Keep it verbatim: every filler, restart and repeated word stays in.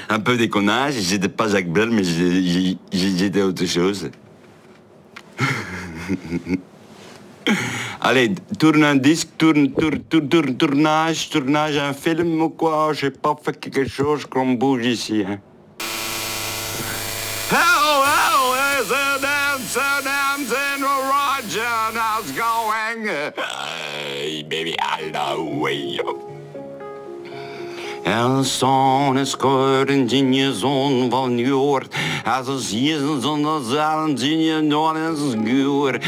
un peu déconnage. J'étais pas Jacques Brel, mais j'ai- j'ai- j'ai- j'étais autre chose. Allez, tourne un disque, tourne, tourne, tourne, tourne, tournage, tournage, un film ou quoi? J'ai pas fait quelque chose qu'on bouge ici, hein. Hello, hello, there's a dance, a dance in the Roger, how's going? Hey, baby, I know way. En zo'n is kort in je zon van joord. Als een zon zonder zalen, zie je nooit eens guur.